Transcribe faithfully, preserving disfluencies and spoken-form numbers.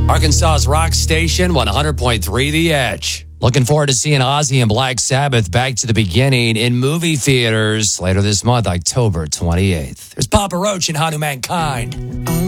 Arkansas's rock station, one hundred point three The Edge. Looking forward to seeing Ozzy and Black Sabbath Back to the Beginning in movie theaters later this month, October twenty-eighth. There's Papa Roach and How to Mankind.